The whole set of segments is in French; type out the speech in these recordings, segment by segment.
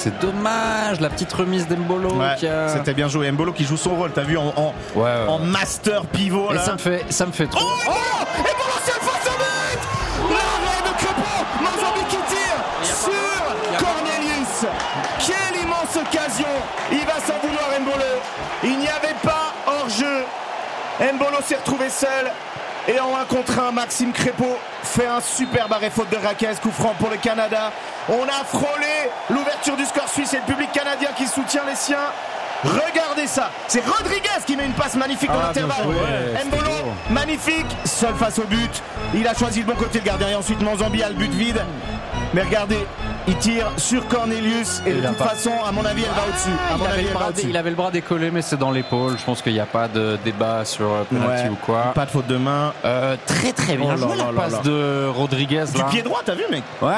c'est dommage, la petite remise d'Embolo. C'était bien joué. Mbolo qui joue son rôle, t'as vu, en master pivot. Et là. ça me fait trop. Mbolo, c'est le face au but. L'arrêt de Crépon. Manzambi qui tire sur Cornelius. Quelle immense occasion. Il va s'en vouloir, Mbolo. Il n'y avait pas hors-jeu. Mbolo s'est retrouvé seul. Et en 1 contre 1, Maxime Crépeau fait un superbe arrêt faute de Raquez, coup franc pour le Canada. On a frôlé l'ouverture du score suisse et le public canadien qui soutient les siens. Regardez ça, c'est Rodriguez qui met une passe magnifique dans l'intervalle. Mbolo, magnifique, seul face au but. Il a choisi le bon côté, le gardien, et ensuite Manzambi a le but vide. Mais regardez, il tire sur Cornelius et de toute façon, à mon avis, elle va au-dessus. Il avait le bras décollé, mais c'est dans l'épaule. Je pense qu'il n'y a pas de débat sur penalty ou quoi. Pas de faute de main. Très très bien joué la passe de Rodriguez. Du pied droit, t'as vu, mec? Ouais.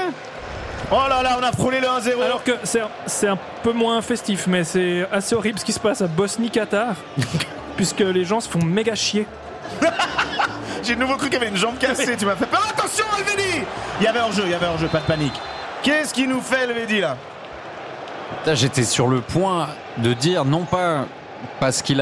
Oh là là, on a frôlé le 1-0. Alors que c'est un peu moins festif, mais c'est assez horrible ce qui se passe à Bosnie-Qatar, puisque les gens se font méga chier. J'ai de nouveau cru qu'il y avait une jambe cassée. Tu m'as fait peur. Attention, Elvedi. Il y avait hors-jeu, pas de panique. Qu'est-ce qui nous fait, Elvedi, là? J'étais sur le point de dire, non pas parce qu'il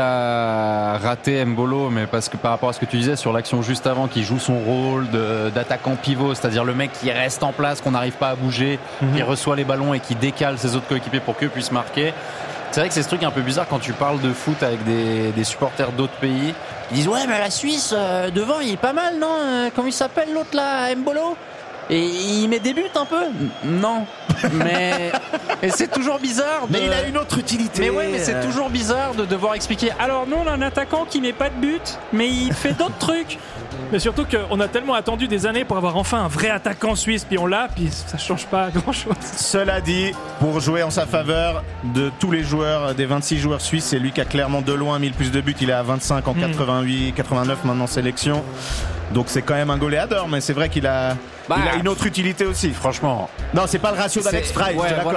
a raté Mbolo, mais parce que par rapport à ce que tu disais sur l'action juste avant, qui joue son rôle d'attaquant pivot, c'est-à-dire le mec qui reste en place, qu'on n'arrive pas à bouger, qui reçoit les ballons et qui décale ses autres coéquipiers pour qu'eux puissent marquer. C'est vrai que c'est ce truc un peu bizarre quand tu parles de foot avec des supporters d'autres pays. Ils disent ouais, mais la Suisse devant il est pas mal, non? Comment il s'appelle l'autre là, Mbolo? Et il met des buts un peu? Non. Mais et c'est toujours bizarre. Mais il a une autre utilité. Mais ouais, mais c'est toujours bizarre de devoir expliquer. Alors non, on a un attaquant qui met pas de but, mais il fait d'autres trucs. Mais surtout qu'on a tellement attendu des années pour avoir enfin un vrai attaquant suisse, puis on l'a, puis ça change pas grand-chose. Cela dit, pour jouer en sa faveur, de tous les joueurs, des 26 joueurs suisses, c'est lui qui a clairement de loin mis le plus de buts. Il est à 25 en 88, 89 maintenant sélection. Donc c'est quand même un goléador, mais c'est vrai qu'il a, il a une autre utilité aussi. Franchement. Non, c'est pas le ratio d'Alex Frey, ouais, d'accord.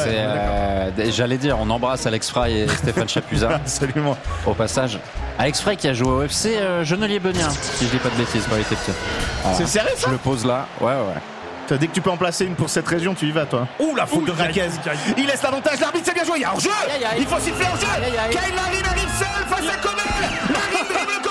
Voilà. J'allais dire, on embrasse Alex Frey et Stéphane Chapuisat. Absolument. Au passage. Alex Frey qui a joué au FC Genelier-Begnat, si je dis pas de bêtises, quand il était petit. Voilà. C'est sérieux ça? Je le pose là. Ouais. Dès que tu peux en placer une pour cette région, tu y vas, toi. Ouh, la faute de Raquez. Il laisse l'avantage, l'arbitre, c'est bien joué. Il y a hors-jeu. Il faut siffler hors-jeu. Kyle Larin arrive seul face à Kobel. Larin dribble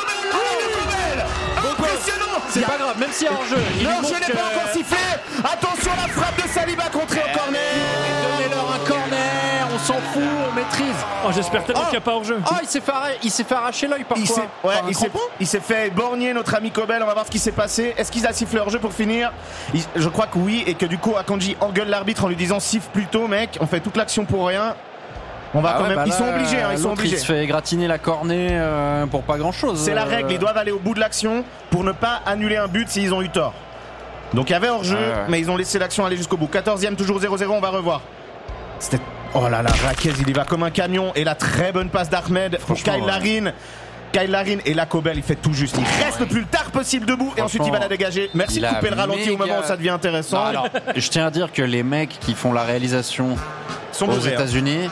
Kobel. Impressionnant. C'est pas grave, même s'il y a hors-jeu. L'hors-jeu n'est pas encore sifflé. Attention, la frappe de Saliba contrée au corner. Donnez-leur un corner, on s'en fout, on maîtrise. Oh, j'espère tellement qu'il n'y a pas hors-jeu. Oh, il s'est fait arracher l'œil par quoi? Il s'est fait borgner notre ami Kobel. On va voir ce qui s'est passé. Est-ce qu'il a sifflé hors-jeu pour finir? Je crois que oui, et que du coup Akanji engueule l'arbitre en lui disant siffle plus tôt, mec. On fait toute l'action pour rien. On va quand même. Ils sont obligés. Il se fait égratigner la cornée pour pas grand-chose. C'est la règle. Ils doivent aller au bout de l'action pour ne pas annuler un but s'ils ont eu tort. Donc il y avait hors-jeu, mais ils ont laissé l'action aller jusqu'au bout. 14e, toujours 0-0. On va revoir. C'était. Oh là là, Raquez, il y va comme un camion. Et la très bonne passe d'Ahmed pour Kyle Larin. Kyle Larin et la Kobel, il fait tout juste. Il reste le plus tard possible debout et ensuite il va la dégager. Merci de couper le ralenti au moment où ça devient intéressant. Non, alors, je tiens à dire que les mecs qui font la réalisation sont aux États-Unis,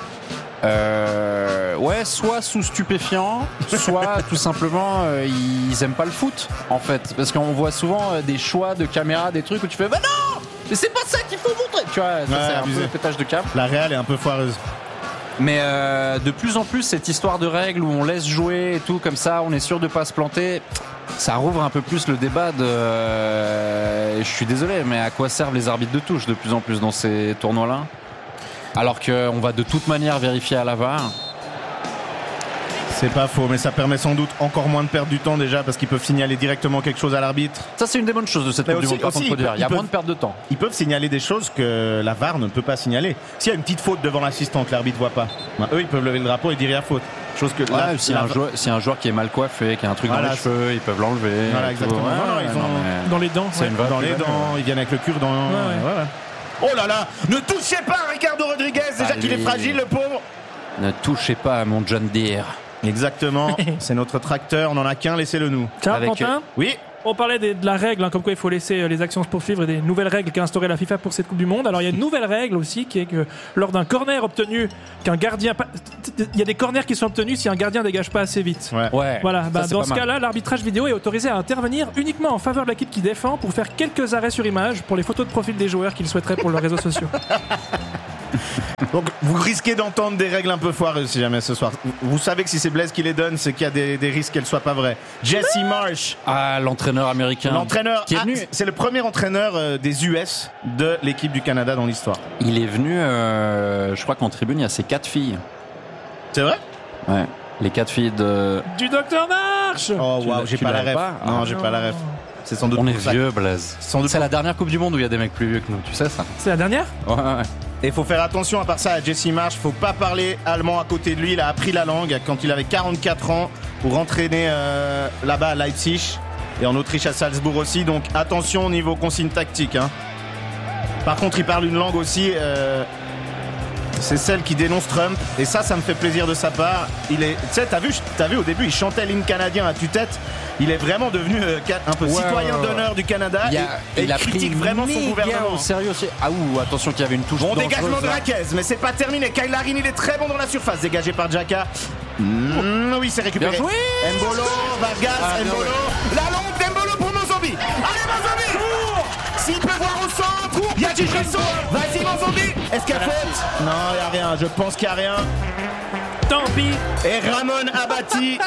soit sous stupéfiants, soit tout simplement ils aiment pas le foot en fait, parce qu'on voit souvent des choix de caméra, des trucs où tu fais bah non, mais c'est pas ça qu'il faut montrer, tu vois, c'est un peu pétage de câble. La réal est un peu foireuse. Mais de plus en plus cette histoire de règles où on laisse jouer et tout comme ça, on est sûr de pas se planter, ça rouvre un peu plus le débat de je suis désolé, mais à quoi servent les arbitres de touche de plus en plus dans ces tournois-là, alors qu'on va de toute manière vérifier à la VAR. C'est pas faux, mais ça permet sans doute encore moins de perdre du temps déjà, parce qu'ils peuvent signaler directement quelque chose à l'arbitre. Ça, c'est une des bonnes choses de cette Coupe du Monde, par contre, il y a moins de perte de temps. Ils peuvent signaler des choses que la VAR ne peut pas signaler. S'il y a une petite faute devant l'assistant que l'arbitre voit pas, eux ils peuvent lever le drapeau et dire il y a faute. Chose que là, si un joueur qui est mal coiffé, qui a un truc dans les cheveux, ils peuvent l'enlever. Voilà, exactement. Ils ont dans les dents. Dans les dents, ils viennent avec le cure-dent. Voilà. Oh là là, ne touchez pas à Ricardo Rodriguez, déjà qu'il est fragile, le pauvre. Ne touchez pas à mon John Deere. Exactement, c'est notre tracteur, on n'en a qu'un, laissez-le nous. Tiens, Quentin, oui. On parlait de la règle, comme quoi il faut laisser les actions se poursuivre, et des nouvelles règles qu'a instauré la FIFA pour cette Coupe du Monde. Alors il y a une nouvelle règle aussi qui est que lors d'un corner obtenu, qu'un gardien, il y a des corners qui sont obtenus si un gardien dégage pas assez vite. Ouais. Voilà. Dans ce cas-là, l'arbitrage vidéo est autorisé à intervenir uniquement en faveur de l'équipe qui défend pour faire quelques arrêts sur image pour les photos de profil des joueurs qu'ils souhaiteraient pour leurs réseaux sociaux. Donc vous risquez d'entendre des règles un peu foireuses si jamais ce soir. Vous savez que si c'est Blaise qui les donne, c'est qu'il y a des risques qu'elles soient pas vraies. Jesse Marsh. L'entraîneur américain. L'entraîneur qui est venu. C'est le premier entraîneur des US de l'équipe du Canada dans l'histoire. Il est venu, je crois qu'en tribune, il y a ses 4 filles. C'est vrai? Ouais. Les 4 filles de... Du Docteur Marsh. Oh waouh, j'ai tu pas la l'avais ref. pas Non, j'ai pas la ref. C'est sans doute On est pour ça. vieux, Blaise. Sans doute C'est pour- la dernière Coupe du Monde où il y a des mecs plus vieux que nous, tu sais ça? C'est la dernière? Ouais. Et faut faire attention à part ça à Jesse Marsh, faut pas parler allemand à côté de lui, il a appris la langue quand il avait 44 ans pour entraîner là-bas à Leipzig et en Autriche à Salzbourg aussi, donc attention au niveau consigne tactique. Hein. Par contre il parle une langue aussi, c'est celle qui dénonce Trump et ça me fait plaisir de sa part. Il est, tu sais, t'as vu au début il chantait l'hymne canadien à tue-tête. Il est vraiment devenu un peu citoyen d'honneur du Canada et il critique vraiment son gouvernement. Au sérieux aussi. Ah ouh, attention qu'il y avait une touche Bon dangereuse, dégagement de là. Raquez, mais c'est pas terminé. Kyle Larin, il est très bon dans la surface, dégagé par Xhaka. Oui, c'est récupéré. Bien joué. Mbolo, Vargas, Ah, bien Mbolo. La longue d'Mbolo pour Mozambi. Allez Mozambi, s'il peut voir au centre, il y a Gigelson. Vas-y Mozambi. Est-ce qu'il y a faute? Non, il y a rien. Je pense qu'il y a rien. Tant pis. Et Ramon Abati,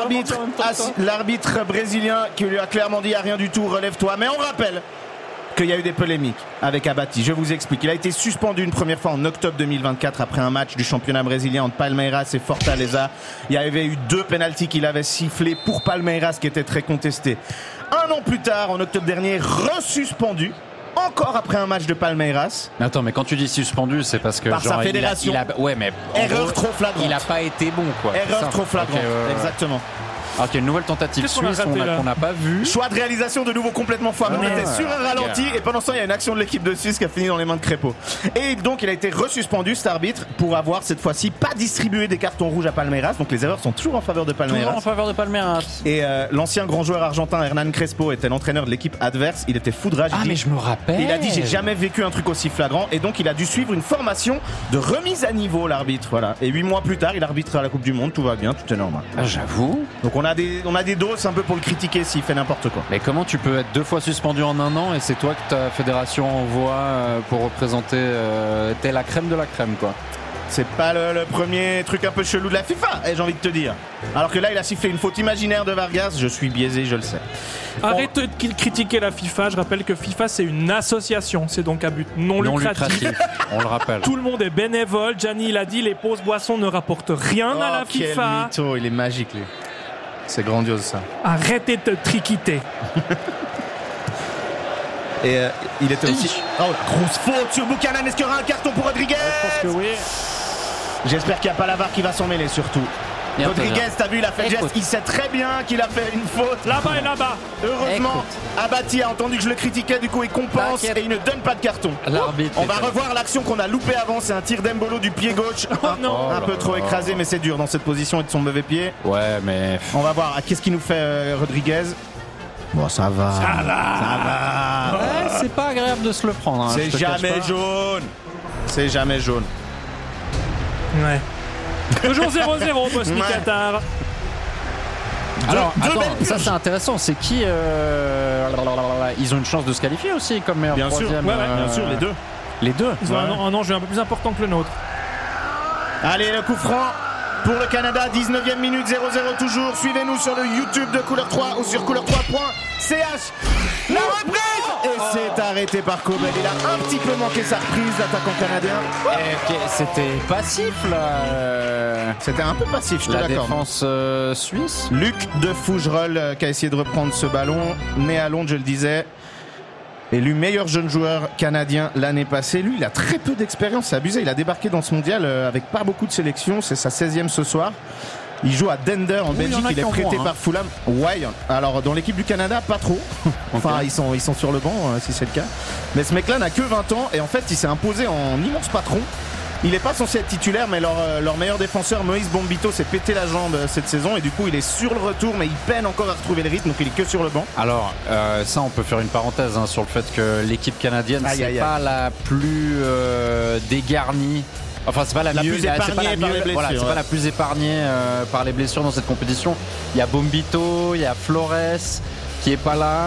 l'arbitre brésilien qui lui a clairement dit il n'y a rien du tout, relève-toi. Mais on rappelle qu'il y a eu des polémiques avec Abati. Je vous explique. Il a été suspendu une première fois en octobre 2024 après un match du championnat brésilien entre Palmeiras et Fortaleza. Il y avait eu 2 pénaltys qu'il avait sifflés pour Palmeiras qui étaient très contestés. Un an plus tard, en octobre dernier, resuspendu. Encore après un match de Palmeiras. Mais attends, mais quand tu dis suspendu, c'est parce que Par sa genre, fédération. Ouais, mais en Erreur gros, trop flagrante. Il a pas été bon, quoi. Erreur Ça. trop flagrante. Ok, ouais. Exactement. Ok, une nouvelle tentative Qu'est-ce qu'on a suisse raté, là qu'on n'a pas vue. Choix de réalisation de nouveau complètement foireux. On était sur un ralenti et pendant ce temps il y a une action de l'équipe de Suisse qui a fini dans les mains de Crépeau. Et donc il a été resuspendu cet arbitre pour avoir cette fois-ci pas distribué des cartons rouges à Palmeiras. Donc les erreurs sont toujours en faveur de Toujours en Palmeiras. faveur de Palmeiras. Et l'ancien grand joueur argentin Hernan Crespo était l'entraîneur de l'équipe adverse. Il était foudrage. Ah, mais je me rappelle. Il a dit j'ai jamais vécu un truc aussi flagrant et donc il a dû suivre une formation de remise à niveau l'arbitre. Voilà. Et 8 mois plus tard il arbitre à la Coupe du Monde, tout va bien, tout est normal. Ah, j'avoue. Donc on a des doses un peu pour le critiquer s'il fait n'importe quoi. Mais comment tu peux être 2 fois suspendu en un an et c'est toi que ta fédération envoie pour représenter t'es la crème de la crème, quoi. C'est pas le premier truc un peu chelou de la FIFA, j'ai envie de te dire. Alors que là, il a sifflé une faute imaginaire de Vargas. Je suis biaisé, je le sais. Arrête de critiquer la FIFA. Je rappelle que FIFA, c'est une association. C'est donc à but non lucratif. On le rappelle. Tout le monde est bénévole. Gianni l'a dit, les pauses boissons ne rapportent rien à la quel FIFA. mytho, il est magique, lui. C'est grandiose, ça. Arrêtez de te triquiter. Et il était aussi... Oh, grosse faute sur Buchanan. Est-ce qu'il y aura un carton pour Rodriguez? Je pense que oui. J'espère qu'il n'y a pas la VAR qui va s'en mêler, surtout. Bien, Rodriguez, t'as vu, il a fait le geste. Écoute. Il sait très bien qu'il a fait une faute. Là-bas et là-bas. Heureusement, Abati a entendu que je le critiquais, du coup il compense T'inquiète. et il ne donne pas de carton. L'arbitre. On va revoir l'action qu'on a loupée avant, c'est un tir d'Embolo du pied gauche. non. Un peu trop écrasé, mais c'est dur dans cette position et de son mauvais pied. Ouais, mais. On va voir, qu'est-ce qu'il nous fait Rodriguez? Bon, ça va. Ça va. Ouais, c'est pas agréable de se le prendre. Hein, C'est je te cache jamais pas. jaune. C'est jamais jaune. Ouais. Toujours 0-0, Bosnie-Qatar. Alors, Deux attends, belles ça purges. c'est intéressant. C'est qui ils ont une chance de se qualifier aussi comme meilleur Bien sûr, troisième. bien sûr, les deux. Les deux. Ils ont un enjeu un peu plus important que le nôtre. Allez, le coup franc pour le Canada, 19e minute, 0-0 toujours. Suivez-nous sur le YouTube de Couleur 3 ou sur couleur3.ch. La reprise! Et c'est arrêté par Kobel. Il a un petit peu manqué sa reprise, l'attaquant canadien. C'était passif là. C'était un peu passif, je te La l'accorde. défense suisse. Luc de Fougerolles qui a essayé de reprendre ce ballon. Né à Londres, je le disais. Élu meilleur jeune joueur canadien l'année passée. Lui, il a très peu d'expérience, c'est abusé. Il a débarqué dans ce mondial avec pas beaucoup de sélections. C'est sa 16e ce soir. Il joue à Dender en Oui, il y en Belgique. a Il est qui en prêté ont, par Fulham. Ouais, alors dans l'équipe du Canada, pas trop. Enfin, ils sont sur le banc, si c'est le cas. Mais ce mec-là n'a que 20 ans et en fait, il s'est imposé en immense patron. Il n'est pas censé être titulaire, mais leur meilleur défenseur, Moïse Bombito, s'est pété la jambe cette saison et du coup, il est sur le retour, mais il peine encore à retrouver le rythme, donc il est que sur le banc. Alors, ça, on peut faire une parenthèse sur le fait que l'équipe canadienne, Aïe, c'est aïe, aïe. pas la plus dégarnie. Enfin, c'est pas la, La mieux, plus c'est pas épargnée la par mieux- les blessures, voilà, c'est ouais. pas la plus épargnée par les blessures dans cette compétition. Il y a Bombito, il y a Flores qui est pas là.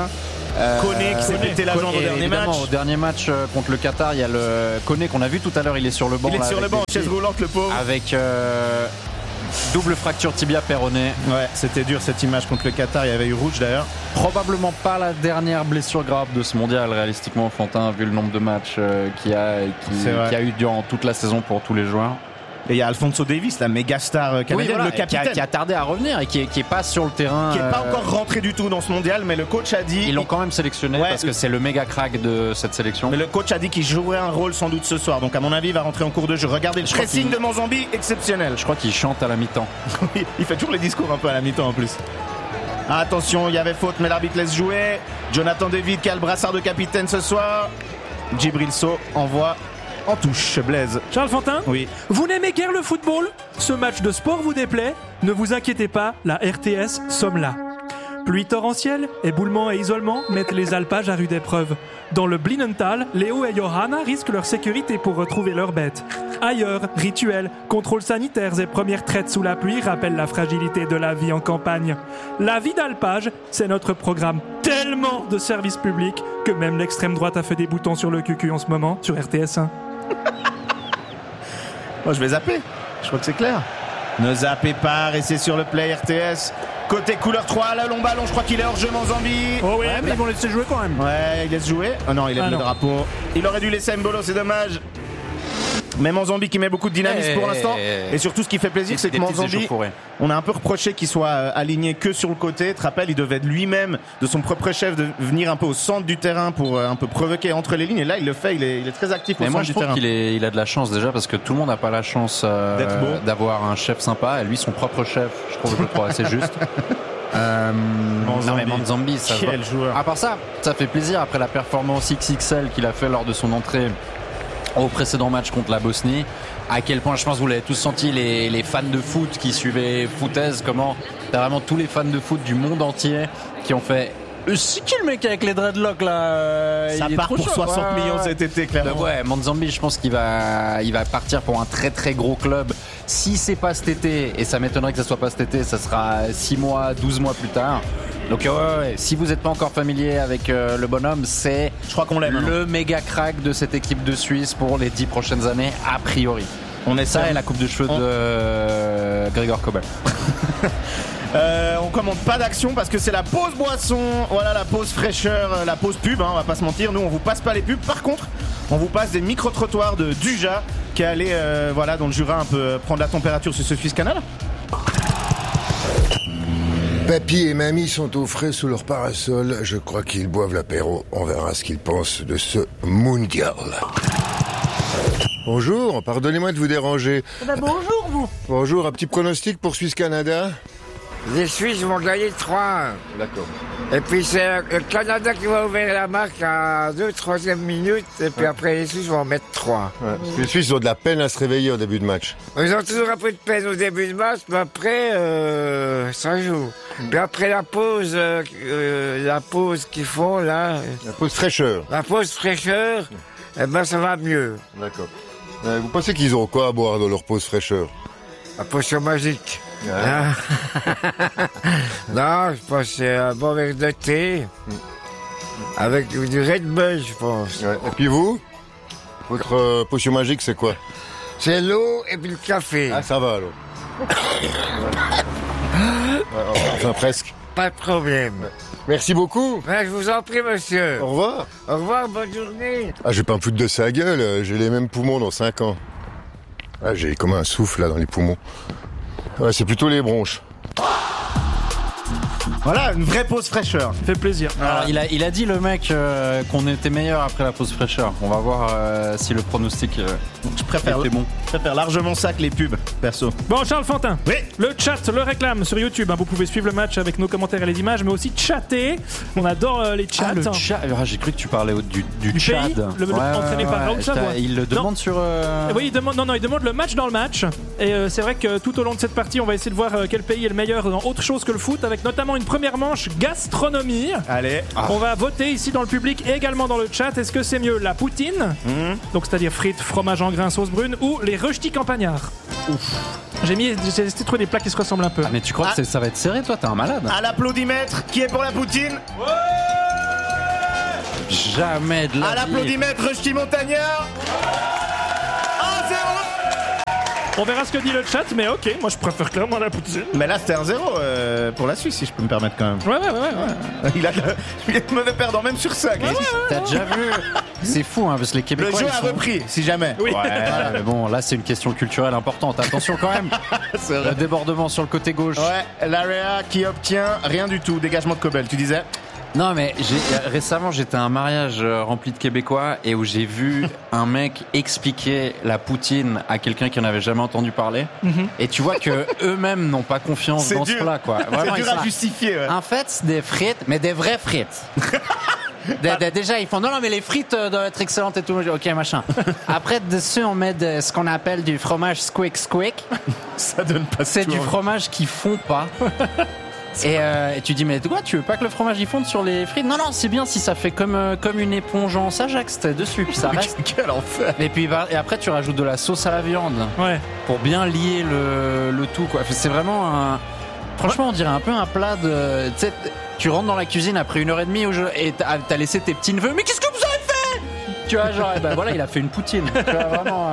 Koné qui s'est pété la jambe au dernier match. Au dernier match contre le Qatar, il y a le Koné qu'on a vu tout à l'heure, il est sur le banc. Il est sur le banc, chaise roulante, le pauvre. Avec double fracture tibia péroné. Ouais, c'était dur cette image contre le Qatar, il y avait eu rouge d'ailleurs. Probablement pas la dernière blessure grave de ce mondial, réalistiquement, Fantin, vu le nombre de matchs qu'il y a eu durant toute la saison pour tous les joueurs. Et il y a Alphonso Davies, la méga star canadienne, le capitaine. Qui a tardé à revenir et qui est pas sur le terrain. Qui n'est pas encore rentré du tout dans ce mondial, mais le coach a dit. Ils l'ont quand même sélectionné parce que c'est le méga crack de cette sélection. Mais le coach a dit qu'il jouerait un rôle sans doute ce soir. Donc à mon avis, il va rentrer en cours de jeu. Regardez le pressing de Monzambi, exceptionnel. Je crois qu'il chante à la mi-temps. Il fait toujours les discours un peu à la mi-temps en plus. Attention, il y avait faute, mais l'arbitre laisse jouer. Jonathan David qui a le brassard de capitaine ce soir. Djibril Sow envoie en touche, Blaise. Charles Fantin ? Oui. Vous n'aimez guère le football ? Ce match de sport vous déplaît ? Ne vous inquiétez pas, la RTS sommes là. Pluie torrentielle, éboulement et isolement mettent les alpages à rude épreuve. Dans le Blinenthal, Léo et Johanna risquent leur sécurité pour retrouver leurs bêtes. Ailleurs, rituels, contrôles sanitaires et premières traites sous la pluie rappellent la fragilité de la vie en campagne. La vie d'alpage, c'est notre programme tellement de services publics que même l'extrême droite a fait des boutons sur le cucu en ce moment sur RTS1. Moi, je vais zapper. Je crois que c'est clair. Ne zappez pas, restez sur le play RTS. Côté couleur 3, le long ballon, je crois qu'il est hors jeu Monzambi. Oh oui, mais ils vont laisser jouer quand même. Ouais, il laisse jouer. Oh non, il lève le drapeau. Il aurait dû laisser Mbolo, c'est dommage. Mais Monzambi qui met beaucoup de dynamisme pour l'instant. Et surtout, ce qui fait plaisir, c'est que Monzambi, on a un peu reproché qu'il soit aligné que sur le côté. Tu te rappelles, il devait être lui-même, de son propre chef, de venir un peu au centre du terrain pour un peu provoquer entre les lignes. Et là, il le fait, il est très actif au centre du terrain. Moi, je trouve qu'il a de la chance déjà, parce que tout le monde n'a pas la chance d'avoir un chef sympa. Et lui, son propre chef, je trouve assez juste. Monzambi, ça quel joueur. À part ça, ça fait plaisir après la performance XXL qu'il a fait lors de son entrée au précédent match contre la Bosnie. À quel point, je pense que vous l'avez tous senti, les fans de foot qui suivaient Foutaise, comment t'as vraiment tous les fans de foot du monde entier qui ont fait c'est qui le mec avec les dreadlocks là ça part pour 60 millions cet été, clairement. Ouais, Monzambi, je pense qu'il va partir pour un très très gros club. Si c'est pas cet été, et ça m'étonnerait que ça soit pas cet été, ça sera 6 mois, 12 mois plus tard. Donc ouais, si vous n'êtes pas encore familier avec le bonhomme, c'est je crois qu'on l'aime, le méga crack de cette équipe de Suisse pour les 10 prochaines années, a priori. On est ça et la coupe de cheveux de Gregor Kobel. On commande pas d'action parce que c'est la pause boisson, voilà, la pause fraîcheur, la pause pub, on va pas se mentir, nous on vous passe pas les pubs. Par contre, on vous passe des micro-trottoirs de Duja qui est allé dans le Jura un peu prendre la température sur ce Suisse Canal. Papy et mamie sont au frais sous leur parasol. Je crois qu'ils boivent l'apéro. On verra ce qu'ils pensent de ce mondial. Bonjour, pardonnez-moi de vous déranger. Bonjour, vous. Bonjour, un petit pronostic pour Suisse-Canada ? Les Suisses vont gagner 3-1. D'accord. Et puis c'est le Canada qui va ouvrir la marque à 2-3e minute. Et puis après les Suisses vont en mettre 3. Ouais, parce que les Suisses ont de la peine à se réveiller au début de match. Ils ont toujours un peu de peine au début de match, mais après ça joue. Puis après la pause qu'ils font là. La pause fraîcheur. La pause fraîcheur, eh ben ça va mieux. D'accord. Vous pensez qu'ils ont quoi à boire dans leur pause fraîcheur ? La potion magique. Ah. Non, je pense que c'est un bon verre de thé. Avec du Red Bull, je pense. Ouais. Et puis vous ? Votre potion magique, c'est quoi ? C'est l'eau et puis le café. Ah, ça va alors. Enfin, presque. Pas de problème. Merci beaucoup. Ben, je vous en prie, monsieur. Au revoir. Au revoir, bonne journée. Ah, je vais pas me foutre de sa gueule. J'ai les mêmes poumons dans 5 ans. Ah, j'ai comme un souffle là dans les poumons. Ouais, c'est plutôt les bronches. Voilà, une vraie pause fraîcheur. Ça fait plaisir. Alors, il a dit le mec qu'on était meilleur après la pause fraîcheur. On va voir si le pronostic je préfère était bon. Je préfère largement ça que les pubs, perso. Bon, Charles Fantin, oui. Le chat le réclame sur YouTube. Vous pouvez suivre le match avec nos commentaires et les images, mais aussi chatter. On adore les chats. Le chat. j'ai cru que tu parlais du Tchad. Pays, entraîné par Raoul Savoie. Il le demande sur. Oui, il demande le match dans le match. Et c'est vrai que tout au long de cette partie, on va essayer de voir quel pays est le meilleur dans autre chose que le foot, avec notamment une première manche gastronomie. Allez. On va voter ici dans le public et également dans le chat. Est-ce que c'est mieux la poutine, donc c'est-à-dire frites, fromage en grains, sauce brune, ou les rösti campagnards? J'ai essayé de trouver des plats qui se ressemblent un peu. Ah, mais tu crois que ça va être serré, toi? T'es un malade. À l'applaudimètre, qui est pour la poutine? Jamais de la À vie. l'applaudimètre, Rusty Montagnard. 1-0. On verra ce que dit le chat, mais ok, moi je préfère clairement la poutine. Mais là, c'était 1-0 pour la Suisse, si je peux me permettre quand même. Ouais. Il est mauvais perdant, même sur ça. Chris. T'as déjà vu? C'est fou, hein, parce que les Le Québécois. jeu ils a sont- repris, si jamais. Oui. Ouais, voilà, mais bon, là c'est une question culturelle importante. Attention quand même. C'est vrai. Le débordement sur le côté gauche. Ouais, Larea qui obtient rien du tout. Dégagement de Kobel, tu disais? Non, mais récemment j'étais à un mariage rempli de Québécois et où j'ai vu un mec expliquer la poutine à quelqu'un qui en avait jamais entendu parler. Et tu vois que eux-mêmes n'ont pas confiance C'est dans dur. ce plat, quoi. Vraiment, C'est ils dur sont à là. justifier. Ouais. En fait, c'est des frites, mais des vraies frites. Déjà, ils font non, mais les frites doivent être excellentes et tout. Ok, machin. Après, dessus, on met ce qu'on appelle du fromage squick squick. Ça donne pas C'est tout du envie. fromage qui fond pas. Et tu dis, mais quoi, tu veux pas que le fromage y fonde sur les frites? Non, non, c'est bien si ça fait comme une éponge en Sajax dessus, puis ça reste. Quel enfer. Et puis et après, tu rajoutes de la sauce à la viande Ouais. pour bien lier le tout, quoi. C'est vraiment un. Franchement, on dirait un peu un plat de. Tu sais, tu rentres dans la cuisine après 1h30 et t'as laissé tes petits neveux. Mais qu'est-ce que vous avez fait? Tu vois, genre, ben voilà, il a fait une poutine. Tu vois, vraiment.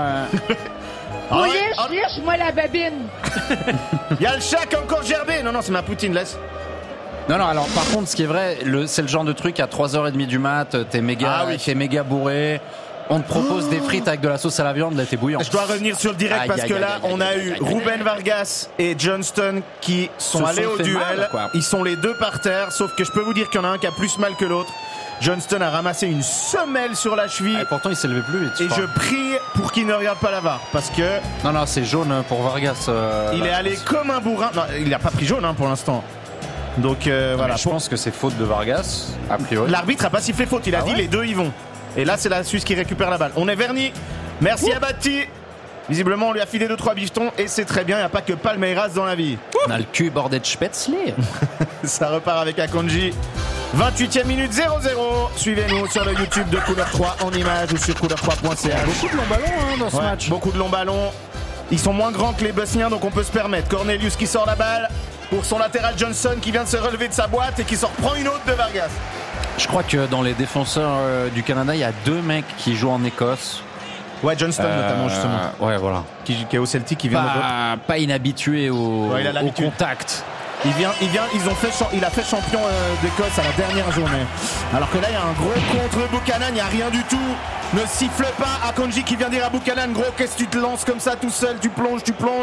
Ah ouais, Lâche-moi la babine. Il y a le chat qui a encore gerbé. Non, c'est ma poutine, laisse. Non, alors par contre, ce qui est vrai, c'est le genre de truc à 3h30 du mat, t'es méga bourré. On te propose des frites avec de la sauce à la viande, là t'es bouillant. Je dois revenir sur le direct Aïe, parce aïe, que aïe, là, aïe, on a aïe, eu aïe, aïe, Ruben aïe. Vargas et Johnston qui sont Se allés sont au fait duel. mal, quoi. Ils sont les deux par terre, sauf que je peux vous dire qu'il y en a un qui a plus mal que l'autre. Johnston a ramassé une semelle sur la cheville. Et pourtant, il s'est levé plus vite. Et crois. je prie pour qu'il ne regarde pas la VAR parce que Non, c'est jaune pour Vargas. il là, est je allé pense. comme un bourrin. Non, il n'a pas pris jaune pour l'instant. Donc voilà. Mais je pense que c'est faute de Vargas, a priori. L'arbitre a pas sifflé faute. Il a dit ouais les deux y vont. Et là, c'est la Suisse qui récupère la balle. On est verni. Merci à Batti. Visiblement, on lui a filé 2-3 bifetons et c'est très bien. Il n'y a pas que Palmeiras dans la vie. On a le cul bordé de Spätzle. Ça repart avec Akanji. 28e minute 0-0. Suivez-nous sur le YouTube de Couleur 3 en images ou sur couleur3.ca. Beaucoup de longs ballons dans ce match. Beaucoup de longs ballons. Ils sont moins grands que les Bosniens, donc on peut se permettre. Cornelius qui sort la balle pour son latéral Johnson qui vient de se relever de sa boîte et qui s'en reprend une autre de Vargas. Je crois que dans les défenseurs du Canada, il y a 2 mecs qui jouent en Écosse. Ouais, Johnston notamment justement. Ouais, voilà. Qui est au Celtic, qui vient de... Pas inhabitué au Ouais, il a l'habitude. contact. Il a fait champion d'Écosse à la dernière journée. Alors que là, il y a un gros contre Buchanan, il n'y a rien du tout. Ne siffle pas. Akanji qui vient dire à Buchanan, gros, qu'est-ce que tu te lances comme ça tout seul, tu plonges.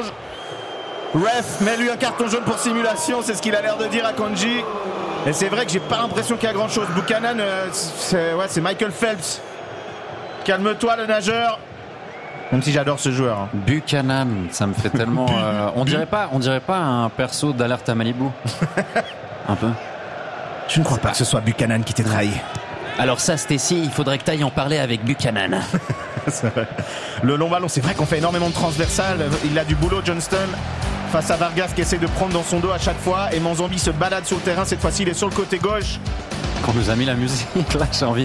Ref, mets-lui un carton jaune pour simulation, c'est ce qu'il a l'air de dire à Akanji. Et c'est vrai que j'ai pas l'impression qu'il y a grand chose. Buchanan, c'est Michael Phelps. Calme-toi le nageur. Même si j'adore ce joueur. Hein. Buchanan, ça me fait tellement. On dirait pas un perso d'Alerte à Malibu. Un peu. Je ne crois pas que ce soit Buchanan qui t'ait trahi. Alors ça, Stacy, il faudrait que t'ailles en parler avec Buchanan. C'est vrai. Le long ballon, c'est vrai qu'on fait énormément de transversales. Il a du boulot, Johnston, face à Vargas qui essaie de prendre dans son dos à chaque fois. Et Manzambi se balade sur le terrain. Cette fois-ci, il est sur le côté gauche. Quand on nous a mis la musique, là, j'ai envie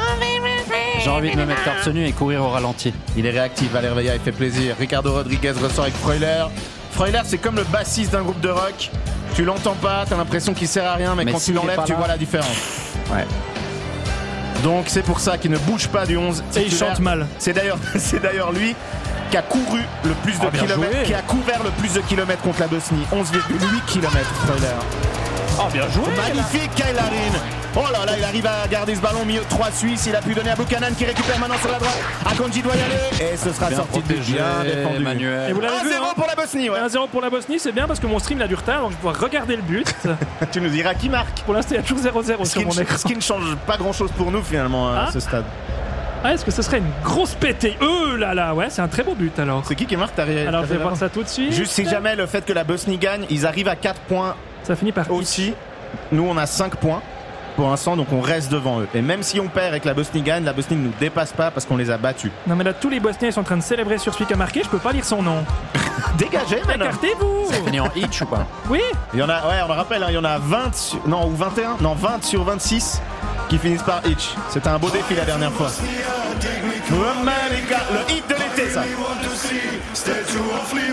de me mettre torse nu et courir au ralenti. Il est réactif, Valère Veilla, il fait plaisir. Ricardo Rodriguez ressort avec Freuler. Freuler, c'est comme le bassiste d'un groupe de rock. Tu l'entends pas, t'as l'impression qu'il sert à rien, mais quand tu s'il est l'enlèves, pas tu là- vois la différence. Ouais. Donc c'est pour ça qu'il ne bouge pas du 11. Et il titulaire. chante mal. C'est d'ailleurs lui qui a couru le plus de bien kilomètres, joué. qui a couvert le plus de kilomètres contre la Bosnie. 11,8 km, Freuler. Oh, bien joué. Magnifique, Kyle Larin. Oh là là, il arrive à garder ce ballon milieu 3 Suisses. Il a pu donner à Buchanan qui récupère maintenant sur la droite. Akanji doit y aller. Et ce sera Bien sorti de but. protégé, Bien défendu. Emmanuel. Et vous l'avez vu, 1-0 hein. pour la Bosnie, ouais. 1-0 pour la Bosnie, c'est bien parce que mon stream il a du retard, donc je dois regarder le but. Tu nous diras qui marque. Pour l'instant, il y a toujours 0-0 sur mon écran. Ce qui ne change pas grand chose pour nous finalement à Ah. ce stade. Ah, est-ce que ce serait une grosse pétée? Là là, ouais, c'est un très beau but alors. C'est qui marque? Alors je vais voir ça tout de suite. Juste si jamais le fait que la Bosnie gagne, ils arrivent à 4 points Ça finit par aussi. Nous on a 5 points pour l'instant, donc on reste devant eux. Et même si on perd et que la Bosnie gagne, la Bosnie ne nous dépasse pas parce qu'on les a battus. Non mais là tous les Bosniens sont en train de célébrer sur celui qui a marqué, je peux pas lire son nom. Dégagez maintenant. Écartez-vous. C'est fini en hitch ou pas? Oui. Il y en a, ouais, on le rappelle, hein, il y en a 20, ou 21, non 20 sur 26 qui finissent par hitch. C'était un beau défi la dernière fois. Le hit de l'été, ça.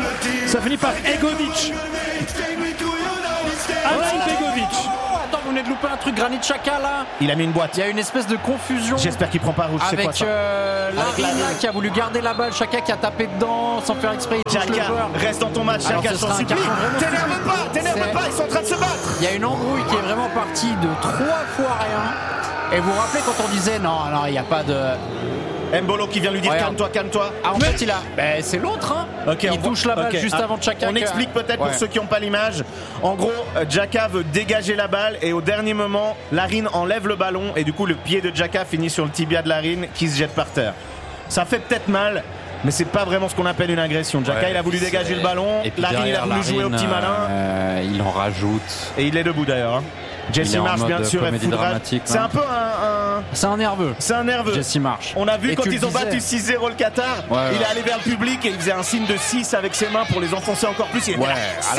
Ça finit par Egovic. Alan Begovic. Attends, vous venez de louper loupé un truc. Granit Xhaka là. Il a mis une boîte. Il y a une espèce de confusion. J'espère qu'il prend pas rouge. Avec c'est quoi ça Larin là, qui a voulu garder la balle. Xhaka qui a tapé dedans sans faire exprès. Il touche le Xhaka, joueur. reste dans ton match. Alors, Xhaka, ce je t'en sera un supplie. carton vraiment T'énerve pas, ils sont en train de se battre. Il y a une embrouille qui est vraiment partie de 3 fois rien. Et vous vous rappelez quand on disait non, il n'y a pas de. Mbolo qui vient lui dire Regarde. calme-toi. Ah, en fait, il a. Ben, c'est l'autre, hein. Okay, il touche la balle juste avant Xhaka. On explique peut-être pour ceux qui n'ont pas l'image. En gros, Xhaka veut dégager la balle et au dernier moment, Larin enlève le ballon et du coup, le pied de Xhaka finit sur le tibia de Larin qui se jette par terre. Ça fait peut-être mal. Mais c'est pas vraiment ce qu'on appelle une agression. Xhaka, il a voulu dégager le ballon. Larin, il a voulu jouer au petit malin. Il en rajoute. Et il est debout d'ailleurs. Hein. Jesse Marsh, bien sûr, est foudrage. C'est un peu C'est un nerveux. C'est un nerveux. Jesse Marsh. On a vu quand ils ont battu 6-0 le Qatar, il est allé vers le public et il faisait un signe de 6 avec ses mains pour les enfoncer encore plus. Il était là,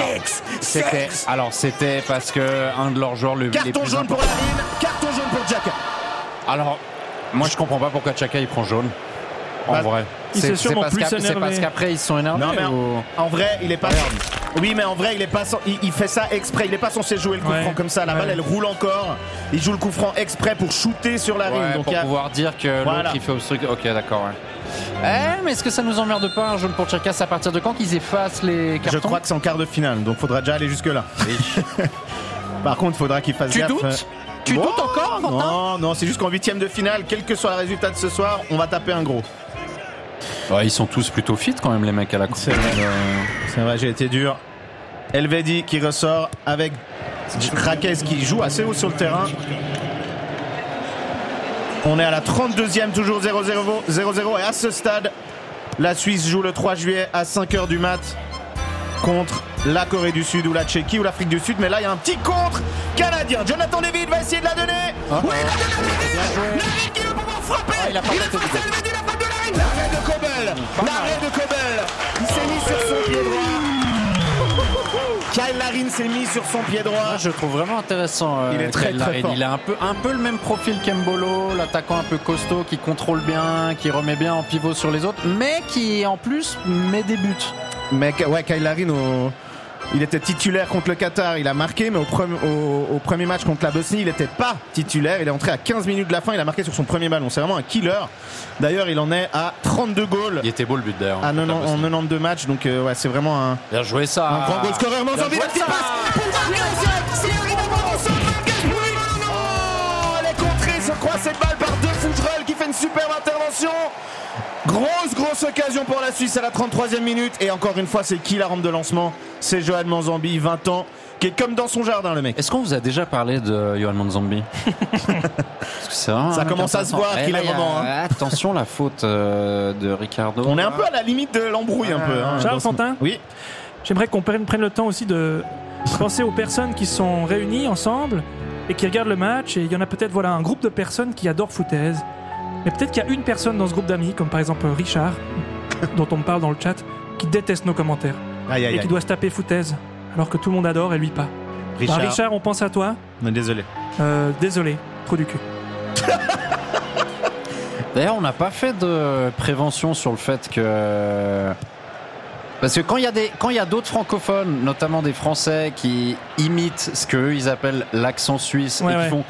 c'était parce que un de leurs joueurs le carton jaune pour Larin, carton jaune pour Xhaka. Alors, moi je comprends pas pourquoi Xhaka il prend jaune. En vrai. C'est parce qu'après ils se sont énervés. Non mais en vrai, il est pas. Oui, mais en vrai, il est pas. Il fait ça exprès. Il est pas censé jouer le coup franc comme ça. La balle, elle roule encore. Il joue le coup franc exprès pour shooter sur la ligne. Donc pour pouvoir dire que l'autre il fait obstruction. Ok, d'accord. Mais est-ce que ça nous emmerde pas un jaune pour Xhaka? C'est à partir de quand qu'ils effacent les cartons? Je crois que c'est en quart de finale. Donc faudra déjà aller jusque là. Par contre, il faudra qu'il fasse gaffe. Tu doutes encore? Non, c'est juste qu'en 8e de finale, quel que soit le résultat de ce soir, on va taper un gros. Ouais, ils sont tous plutôt fit quand même les mecs à la coupe. C'est vrai, j'ai été dur. Elvedi qui ressort avec Raquez qui joue assez haut sur le terrain. On est à la 32e, toujours 0-0 et à ce stade, la Suisse joue le 3 juillet à 5h du mat contre la Corée du Sud ou la Tchéquie ou l'Afrique du Sud. Mais là, il y a un petit contre canadien. Jonathan David va essayer de la donner. Oui, il a donné. Larin qui va pouvoir frapper. Il est face à Elvedi, la frappe de Larin. L'arrêt de Kobel. Il s'est mis sur son pied droit. Kyle Larin s'est mis sur son pied droit. Moi, je trouve vraiment intéressant. Il est très fort. Il a un peu le même profil qu'Embolo, l'attaquant un peu costaud qui contrôle bien, qui remet bien en pivot sur les autres, mais qui en plus met des buts. Mais ouais, Kyle Larin, il était titulaire contre le Qatar, il a marqué, mais au premier match contre la Bosnie, il n'était pas titulaire. Il est entré à 15 minutes de la fin, il a marqué sur son premier ballon. C'est vraiment un killer. D'ailleurs, il en est à 32 goals. Il était beau le but d'ailleurs. En 92 matchs, donc ouais, c'est vraiment un. Bien joué ça. Un grand goal scoreur. Manzambi, la petite passe pour Marquez. Il arrive à voir son Marquez. Non, elle est contrée, se croise cette balle par Fougerel qui fait une superbe intervention. Grosse occasion pour la Suisse à la 33e minute. Et encore une fois, c'est qui la rampe de lancement? C'est Johan Manzambi, 20 ans, qui est comme dans son jardin, le mec. Est-ce qu'on vous a déjà parlé de Johan Manzambi? Parce que c'est vraiment ça commence à se voir qu'il est vraiment. Attention, la faute de Ricardo. On est un peu à la limite de l'embrouille, un peu. Hein, Charles Fantin? Oui. J'aimerais qu'on prenne le temps aussi de penser aux personnes qui sont réunies ensemble et qui regardent le match. Et il y en a peut-être un groupe de personnes qui adorent foutaise. Mais peut-être qu'il y a une personne dans ce groupe d'amis, comme par exemple Richard, dont on me parle dans le chat, qui déteste nos commentaires. Et qui doit se taper foutaise, alors que tout le monde adore et lui pas. Richard, on pense à toi. Désolé. Désolé, trop du cul. D'ailleurs, on n'a pas fait de prévention sur le fait que... Parce que quand il y a d'autres francophones, notamment des Français, qui imitent ce qu'eux, ils appellent l'accent suisse, et qui font...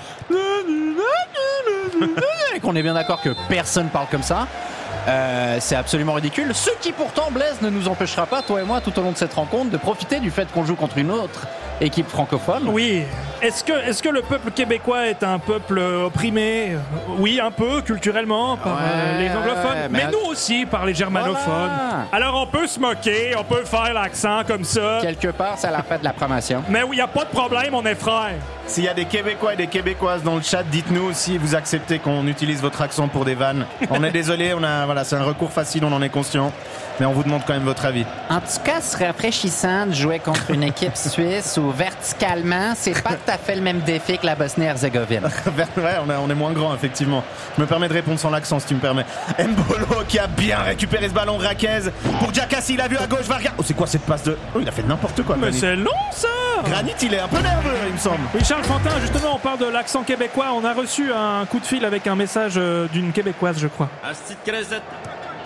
et qu'on est bien d'accord que personne parle comme ça, c'est absolument ridicule. Ce qui pourtant, Blaise, ne nous empêchera pas, toi et moi, tout au long de cette rencontre, de profiter du fait qu'on joue contre une autre équipe francophone. Oui. Est-ce que le peuple québécois est un peuple opprimé? Oui, un peu, culturellement, par les anglophones, mais nous aussi, par les germanophones. Voilà. Alors on peut se moquer, on peut faire l'accent comme ça. Quelque part, ça la fait de la promotion. Mais oui, il n'y a pas de problème, on est frères. S'il y a des Québécois et des Québécoises dans le chat, dites-nous si vous acceptez qu'on utilise votre accent pour des vannes. On est désolé, c'est un recours facile, on en est conscient. Mais on vous demande quand même votre avis. En tout cas, c'est rafraîchissant de jouer contre une équipe suisse où verticalement, c'est pas tout à fait le même défi que la Bosnie-Herzégovine. Ouais, on est moins grand, effectivement. Je me permets de répondre sans l'accent, si tu me permets. Mbolo qui a bien récupéré ce ballon. Raquez pour Xhaka, il a vu à gauche, va regarder. Oh, c'est quoi cette passe de... Oh, il a fait n'importe quoi, mais Granit. C'est long, ça. Granit, il est un peu nerveux, il me semble. Oui, Charles Fantin, justement, on parle de l'accent québécois. On a reçu un coup de fil avec un message d'une Québécoise, je crois.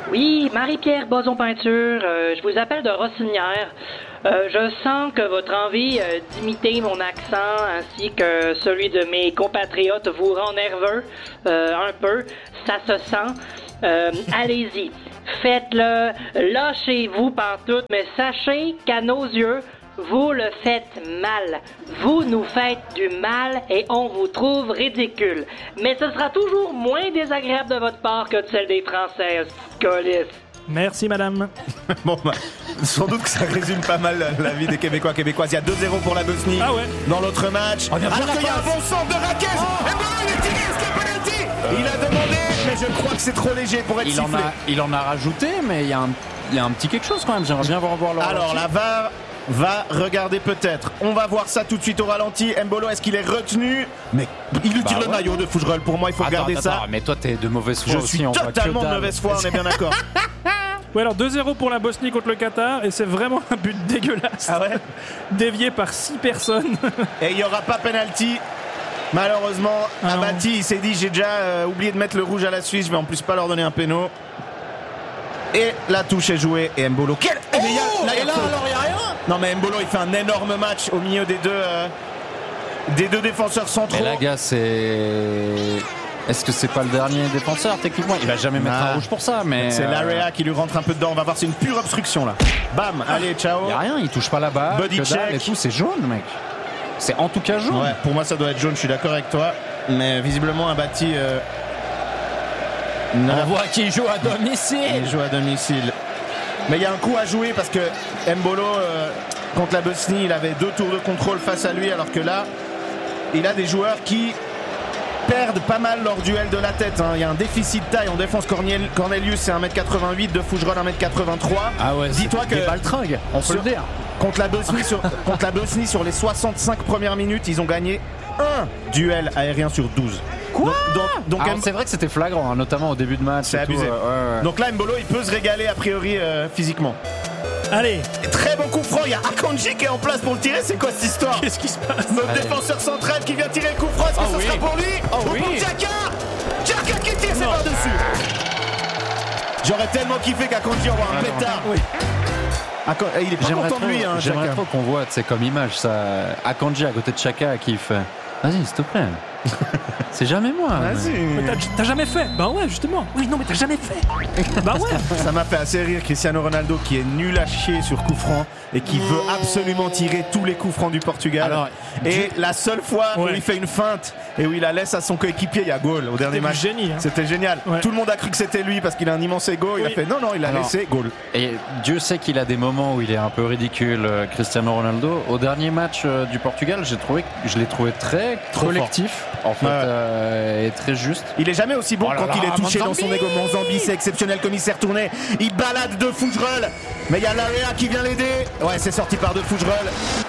Oui, Marie-Pierre Boson-Peinture, je vous appelle de Rossinière. Je sens que votre envie d'imiter mon accent ainsi que celui de mes compatriotes vous rend nerveux, un peu, ça se sent. Allez-y, faites-le, lâchez-vous pantoute, mais sachez qu'à nos yeux, vous le faites mal. Vous nous faites du mal et on vous trouve ridicule. Mais ce sera toujours moins désagréable de votre part que de celle des Françaises. Colis. Merci, madame. Bon, bah, sans doute que ça résume pas mal la vie des Québécois, Québécoises. Il y a 2-0 pour la Bosnie dans l'autre match. Alors qu'il y a un bon centre de Rakesh. Et il est tiré, est-ce qu'il y a penalty? Il a demandé, mais je crois que c'est trop léger pour être sifflé. Il en a rajouté, mais il y a un petit quelque chose quand même. J'aimerais bien voir leur. Alors la VAR va regarder peut-être. On va voir ça tout de suite au ralenti. Mbolo, est-ce qu'il est retenu? Mais il lui tire le maillot de Fougerolles. Pour moi, il faut regarder ça. Mais toi, t'es de mauvaise foi Je aussi. suis totalement de mauvaise foi, on est bien d'accord. Ouais, alors 2-0 pour la Bosnie contre le Qatar, et c'est vraiment un but dégueulasse. Ah ouais? Dévié par 6 personnes. Et il n'y aura pas penalty. Malheureusement, Abati, il s'est dit j'ai déjà oublié de mettre le rouge à la Suisse, je vais en plus pas leur donner un péno. Et la touche est jouée et Mbolo. Quel... alors il y a rien. Non mais Mbolo il fait un énorme match au milieu des deux défenseurs centraux. Mais là, gars, est-ce que c'est pas le dernier défenseur techniquement? Il va jamais mettre un rouge pour ça, mais c'est Larea qui lui rentre un peu dedans. On va voir, c'est une pure obstruction là. Bam, allez, ciao. Il y a rien, il touche pas la balle. Body check et tout, c'est jaune, mec. C'est en tout cas jaune. Ouais, pour moi ça doit être jaune. Je suis d'accord avec toi, mais visiblement Abati. On voit qu'il joue à domicile. Il joue à domicile. Mais il y a un coup à jouer parce que Mbolo, contre la Bosnie, il avait 2 tours de contrôle face à lui, alors que là, il a des joueurs qui perdent pas mal leur duel de la tête. Hein. Il y a un déficit de taille en défense. Cornelius, c'est 1m88, de Fougerolles 1m83. Ah ouais, dis-toi que des baltringues, on peut le dire. Contre la Bosnie, sur les 65 premières minutes, ils ont gagné un duel aérien sur 12. Quoi? Donc c'est vrai que c'était flagrant, hein, notamment au début de match. C'est abusé. Ouais. Donc là, Mbolo, il peut se régaler a priori physiquement. Allez. Très bon coup franc. Il y a Akanji qui est en place pour le tirer. C'est quoi cette histoire? Qu'est-ce qui se passe? Notre défenseur central qui vient tirer le coup franc. Est-ce que ce sera pour lui? Ou pour Xhaka? Xhaka qui tire, c'est par-dessus. J'aurais tellement kiffé qu'Akanji envoie un pétard. Oui. Il est pas content de lui. J'aimerais trop qu'on voit, c'est comme image ça. Akanji à côté de Xhaka qui fait vas-y, s'il te plaît. C'est jamais moi. Vas-y. Mais t'as jamais fait? Bah ouais, justement. Oui, non, mais t'as jamais fait. Bah ouais. Ça m'a fait assez rire Cristiano Ronaldo qui est nul à chier sur coup franc et qui veut absolument tirer tous les coups francs du Portugal. Alors, et la seule fois où il fait une feinte et où il la laisse à son coéquipier, il y a goal au dernier match. Génie, hein. C'était génial. Ouais. Tout le monde a cru que c'était lui parce qu'il a un immense ego. Il a fait non, il a laissé goal. Et Dieu sait qu'il a des moments où il est un peu ridicule, Cristiano Ronaldo. Au dernier match du Portugal, je l'ai trouvé très collectif. En fait, est très juste. Il est jamais aussi bon quand il est touché dans son égo. Manzambi, c'est exceptionnel comme il s'est retourné. Il balade de Fougerolles, mais il y a Larea qui vient l'aider. Ouais, c'est sorti par de Fougerolles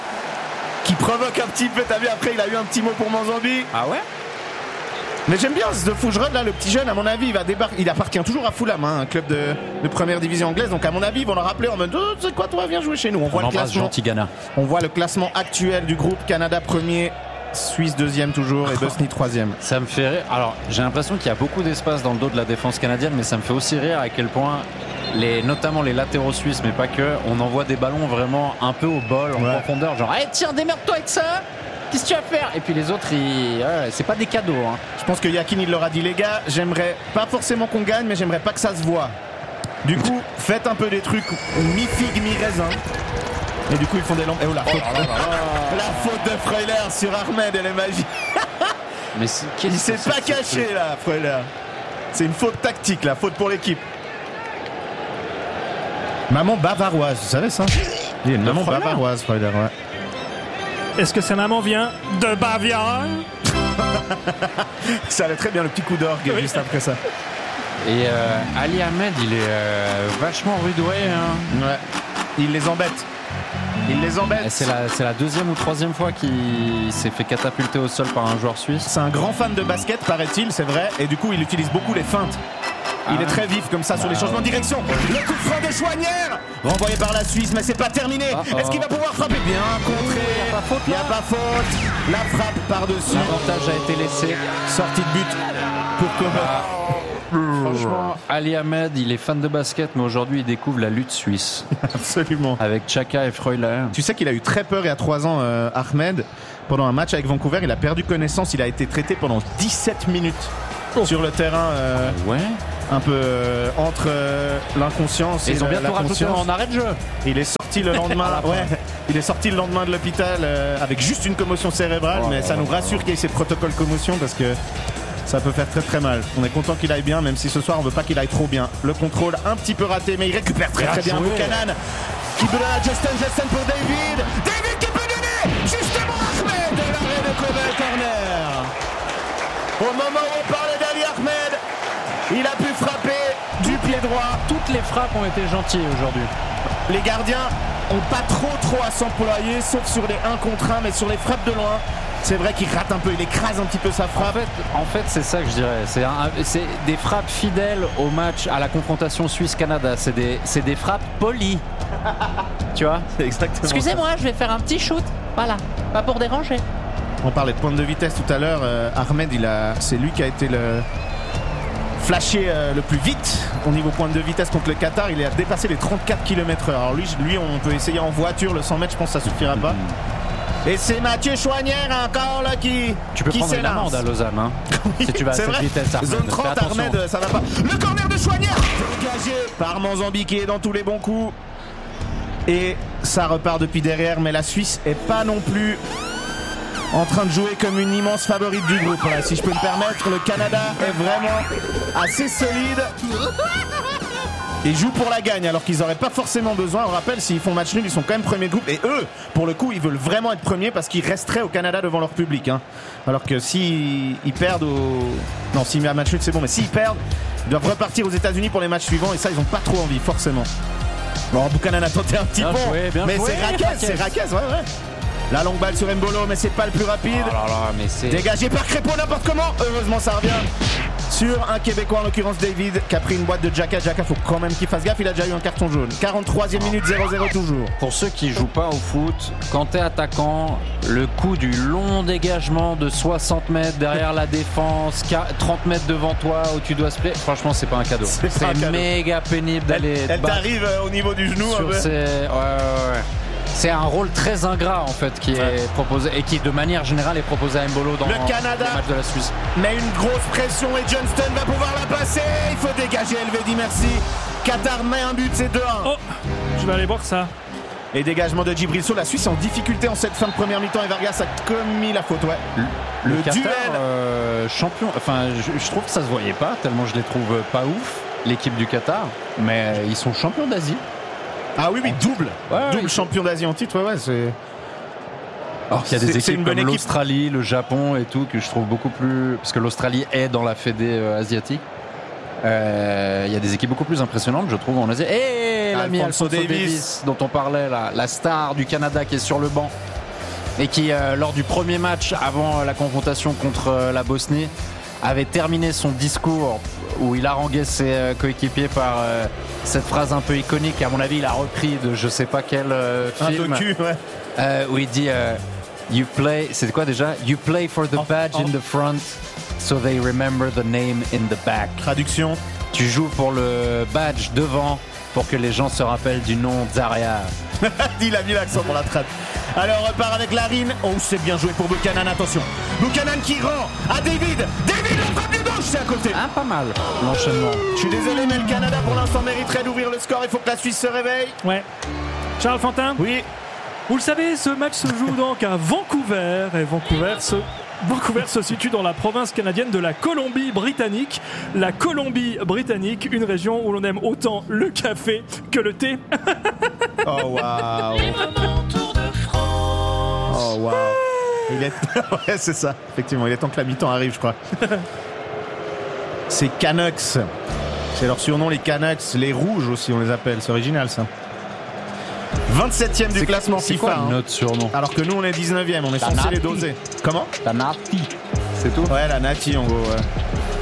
qui provoque un petit peu. T'as vu, après il a eu un petit mot pour Manzambi. Ah ouais. Mais j'aime bien ce de Fougerolles là, le petit jeune. À mon avis, il va débarquer. Il appartient toujours à Fulham, un club de première division anglaise. Donc à mon avis, ils vont le rappeler en mode tu sais quoi, toi viens jouer chez nous. On voit le classement. On voit le classement actuel du groupe. Canada premier. Suisse deuxième toujours et Bosnie troisième. Ça me fait rire. Alors j'ai l'impression qu'il y a beaucoup d'espace dans le dos de la défense canadienne, mais ça me fait aussi rire à quel point notamment les latéraux suisses, mais pas que, on envoie des ballons vraiment un peu au bol, en profondeur, genre hey, tiens, démerde-toi avec ça. Qu'est-ce que tu vas faire? Et puis les autres, c'est pas des cadeaux. Hein. Je pense que Yakin il leur a dit les gars, j'aimerais pas forcément qu'on gagne, mais j'aimerais pas que ça se voit. Du coup, faites un peu des trucs mi-figue, mi-raisin. Et du coup, ils font des lampes. Et oh, la faute. La faute de Freuler sur Ahmed, elle est magique. Mais il s'est pas caché là, Freuler. C'est une faute tactique, la faute pour l'équipe. Maman bavaroise, vous savez ça? Il y a une maman bavaroise, Freuler, ouais. Est-ce que sa maman vient de Bavière? Ça allait très bien, le petit coup d'orgue juste après ça. Et Ali Ahmed, il est vachement rudoué. Hein. Ouais. Il les embête. C'est la deuxième ou troisième fois qu'il s'est fait catapulter au sol par un joueur suisse. C'est un grand fan de basket, paraît-il, c'est vrai. Et du coup, il utilise beaucoup les feintes. Il est très vif comme ça sur les changements de direction. Le coup franc de Chouanière, renvoyé par la Suisse, mais c'est pas terminé. Est-ce qu'il va pouvoir frapper? Bien contré. Il n'y a pas faute. La frappe par-dessus. L'avantage a été laissé. Sortie de but pour Kovac. Franchement, Ali Ahmed, il est fan de basket, mais aujourd'hui, il découvre la lutte suisse. Absolument. Avec Chaka et Freuler. Tu sais qu'il a eu très peur il y a 3 ans, Ahmed. Pendant un match avec Vancouver, il a perdu connaissance. Il a été traité pendant 17 minutes sur le terrain. Ouais. Un peu entre l'inconscience et ils ont bien la tout rajouté conscience. en arrêt de jeu. Il est sorti le lendemain. Il est sorti le lendemain de l'hôpital avec juste une commotion cérébrale, mais ça nous rassure qu'il y ait ces protocoles commotion parce que ça peut faire très très mal. On est content qu'il aille bien, même si ce soir on veut pas qu'il aille trop bien. Le contrôle un petit peu raté, mais il récupère très très bien Buchanan qui donne à Justin pour David. David qui peut donner justement Ahmed de l'arrêt de Kobe corner. Au moment où on parlait d'Ali Ahmed, il a pu frapper du pied droit. Toutes les frappes ont été gentilles aujourd'hui. Les gardiens ont pas trop à s'employer, sauf sur les 1 contre 1, mais sur les frappes de loin, c'est vrai qu'il rate un peu, il écrase un petit peu sa frappe. En fait c'est ça que je dirais. C'est des frappes fidèles au match, à la confrontation Suisse-Canada. C'est des frappes polies. Tu vois ? C'est exactement. Excusez-moi, je vais faire un petit shoot. Voilà, pas pour déranger. On parlait de pointe de vitesse tout à l'heure. Ahmed, c'est lui qui a été le flashé le plus vite au niveau pointe de vitesse contre le Qatar. Il a dépassé les 34 km/h. Alors lui, on peut essayer en voiture. Le 100 mètres, je pense que ça suffira pas. Et c'est Mathieu Chouanière encore là qui Tu peux prendre une amende à Lausanne, hein, si tu vas à cette vitesse. Ahmed. Zone 30, Ahmed, ça va pas. Le corner de Chouanière dégagé par Manzambi qui est dans tous les bons coups. Et ça repart depuis derrière, mais la Suisse est pas non plus en train de jouer comme une immense favorite du groupe. Là, si je peux me permettre, le Canada est vraiment assez solide et joue pour la gagne alors qu'ils n'auraient pas forcément besoin. On rappelle, s'ils font match nul, ils sont quand même premiers de groupe et eux, pour le coup, ils veulent vraiment être premiers parce qu'ils resteraient au Canada devant leur public. Hein. Alors que s'ils perdent non, s'ils mettent un match nul, c'est bon, mais s'ils perdent, ils doivent repartir aux États-Unis pour les matchs suivants et ça, ils n'ont pas trop envie, forcément. Bon, Buchanan a tenté un petit pont, mais c'est Raquez, ouais. La longue balle sur Mbolo, mais c'est pas le plus rapide. Dégagé par Crépeau n'importe comment. Heureusement, ça revient sur un Québécois, en l'occurrence David, qui a pris une boîte de Jaka. Jaka, faut quand même qu'il fasse gaffe, il a déjà eu un carton jaune. 43e minute, 0-0 toujours. Pour ceux qui jouent pas au foot, quand t'es attaquant, le coup du long dégagement de 60 mètres derrière la défense, 30 mètres devant toi où tu dois se plaire, franchement, c'est pas un cadeau. C'est méga pénible d'aller. Elle t'arrive au niveau du genou. Ouais. C'est un rôle très ingrat en fait qui est proposé et qui de manière générale est proposé à Mbolo dans le Canada le match de la Suisse. Mais une grosse pression et Johnston va pouvoir la passer. Il faut dégager, Elvedi, merci. Qatar met un but, c'est 2-1. Oh, je vais aller voir ça. Et dégagement de Djibril Sow. La Suisse est en difficulté en cette fin de première mi-temps et Vargas a commis la faute. Le Qatar, duel champion. Enfin, je trouve que ça se voyait pas tellement je les trouve pas ouf l'équipe du Qatar, mais ils sont champions d'Asie. Ah oui, double champion d'Asie en titre, c'est... Alors qu'il y a des équipes comme l'Australie, le Japon et tout, que je trouve beaucoup plus... Parce que l'Australie est dans la fédé asiatique. Il y a des équipes beaucoup plus impressionnantes, je trouve, en Asie. Et l'ami Alphonso Davies, dont on parlait, la star du Canada qui est sur le banc. Et qui, lors du premier match, avant la confrontation contre la Bosnie, avait terminé son discours où il haranguait ses coéquipiers par cette phrase un peu iconique, à mon avis il a repris de je sais pas quel film, un docu, où il dit you play, c'est quoi déjà, you play for the badge in the front so they remember the name in the back. Traduction, tu joues pour le badge devant pour que les gens se rappellent du nom d'Aria. Il a mis l'accent pour la trad. Alors on repart avec Larine. Oh, c'est bien joué pour Buchanan, attention. Buchanan qui rend à David. David, la frappe du gauche, c'est à côté. Ah, pas mal, l'enchaînement. Je suis désolé, mais le Canada pour l'instant mériterait d'ouvrir le score. Il faut que la Suisse se réveille. Ouais. Charles Fantin ? Oui. Vous le savez, ce match se joue donc à Vancouver. Et Vancouver se situe dans la province canadienne de la Colombie-Britannique. La Colombie-Britannique, une région où l'on aime autant le café que le thé. Oh waouh. Oh waouh. Ouais, c'est ça, effectivement. Il est temps que la mi-temps arrive, je crois. C'est Canucks. C'est leur surnom, les Canucks. Les rouges aussi, on les appelle. C'est original, ça. 27e du classement FIFA. C'est quoi notre surnom ? Alors que nous, on est 19e. On est censé les doser. Comment ? La Nati. C'est tout ? Ouais, la Nati, en gros, ouais.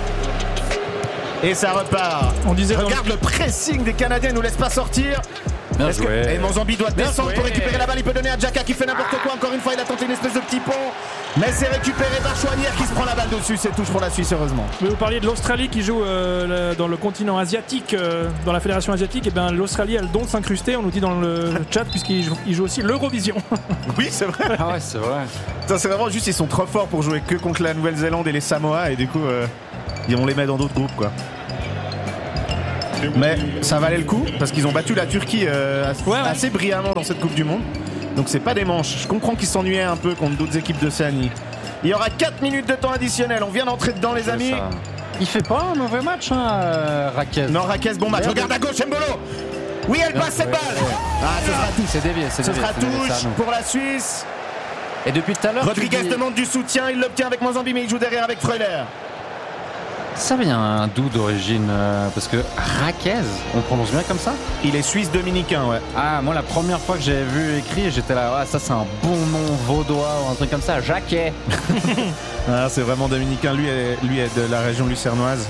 Et ça repart. On disait regarde le pressing des Canadiens, ils nous laissent pas sortir. Bien joué. Et Manzambi doit Bien descendre joué. pour récupérer la balle. Il peut donner à Xhaka qui fait n'importe quoi. Encore une fois, il a tenté une espèce de petit pont. Mais c'est récupéré par Chouanière qui se prend la balle dessus. C'est touche pour la Suisse, heureusement. Mais vous parliez de l'Australie qui joue dans le continent asiatique, dans la fédération asiatique. Et bien l'Australie a le don de s'incruster, on nous dit dans le chat, puisqu'il joue aussi l'Eurovision. Oui, c'est vrai. Ah ouais, c'est vrai. Ça, c'est vraiment juste, ils sont trop forts pour jouer que contre la Nouvelle-Zélande et les Samoa. Et du coup, on les met dans d'autres groupes, quoi. Mais ça valait le coup parce qu'ils ont battu la Turquie assez brillamment dans cette Coupe du Monde. Donc c'est pas des manches. Je comprends qu'ils s'ennuyaient un peu contre d'autres équipes d'Océanie. Il y aura 4 minutes de temps additionnel. On vient d'entrer dedans, les amis. Ça. Il fait pas un mauvais match, Raquez. Non, Raquez, bon match. Regarde à gauche, Mbolo. Oui, elle passe cette balle. Ah, ce sera touche. C'est dévié, Ce sera touche pour la Suisse. Et depuis tout à l'heure, Rodriguez demande du soutien. Il l'obtient avec Manzambi, mais il joue derrière avec Freuler. ça vient d'où d'origine parce que Raquez, on prononce bien comme ça? Il est suisse dominicain, ouais. Ah, moi la première fois que j'ai vu écrit, j'étais là, ah, ça c'est un bon nom vaudois ou un truc comme ça, Jacquet. Ah, c'est vraiment dominicain. Lui est de la région lucernoise.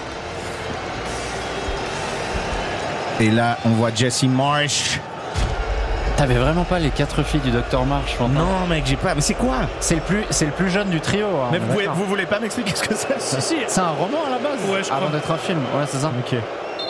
Et là, on voit Jesse Marsh. T'avais vraiment pas les 4 filles du Dr Marsh? Non, mec, j'ai pas. Mais c'est quoi? C'est le plus jeune du trio. Hein, mais vous voulez pas m'expliquer ce que c'est? Si. C'est un roman à la base. Ouais, je crois. Avant d'être un film. Ouais, c'est ça. Ok.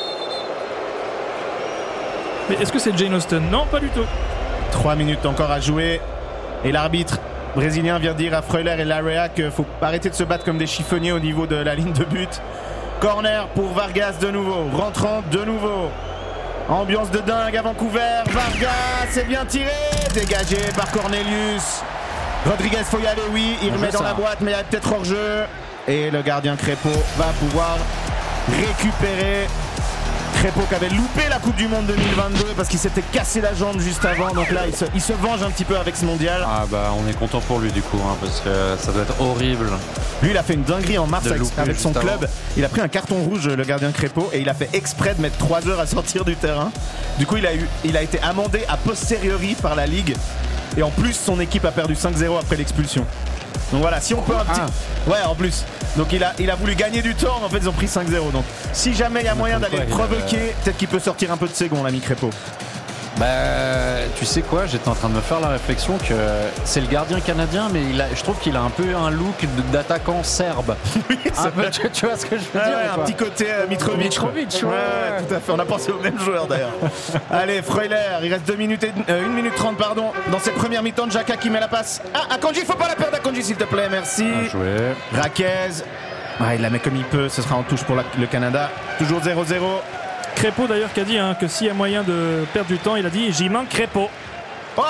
Mais est-ce que c'est Jane Austen? Non, pas du tout. 3 minutes encore à jouer. Et l'arbitre brésilien vient dire à Freuler et Larrea qu'il faut arrêter de se battre comme des chiffonniers au niveau de la ligne de but. Corner pour Vargas de nouveau. Rentrant de nouveau. Ambiance de dingue à Vancouver. Vargas, c'est bien tiré. Dégagé par Cornelius. Rodriguez, faut y aller, oui. Il remet dans la boîte, mais il y a peut-être hors-jeu. Et le gardien Crépeau va pouvoir récupérer. Crépeau qui avait loupé la Coupe du Monde 2022 parce qu'il s'était cassé la jambe juste avant. Donc là, il se venge un petit peu avec ce mondial. Ah bah, on est content pour lui du coup, hein, parce que ça doit être horrible. Lui, il a fait une dinguerie en mars avec son club. Avant. Il a pris un carton rouge, le gardien Crépeau, et il a fait exprès de mettre 3 heures à sortir du terrain. Du coup, il a été amendé a posteriori par la Ligue. Et en plus, son équipe a perdu 5-0 après l'expulsion. Donc voilà, si on peut un petit... Ouais, en plus. Donc il a voulu gagner du temps, mais en fait ils ont pris 5-0. Donc si jamais il y a moyen d'aller le provoquer, peut-être qu'il peut sortir un peu de ses gonds, l'ami Crépeau. Bah, tu sais quoi, j'étais en train de me faire la réflexion que c'est le gardien canadien, mais je trouve qu'il a un peu un look d'attaquant serbe. Oui, un peu, tu vois ce que je veux dire? Un petit côté Mitrovic. Ouais, tout à fait. On a pensé au même joueur d'ailleurs. Allez, Freuler, il reste 1 minute 30 pardon. Dans cette première mi-temps, Xhaka qui met la passe. Ah, Akanji, faut pas la perdre Akanji s'il te plaît, merci. Bien joué. Raquez. Ah, il la met comme il peut, ce sera en touche pour le Canada. Toujours 0-0. Crépeau d'ailleurs qui a dit que s'il y a moyen de perdre du temps, il a dit j'y manque Crépeau. Oh,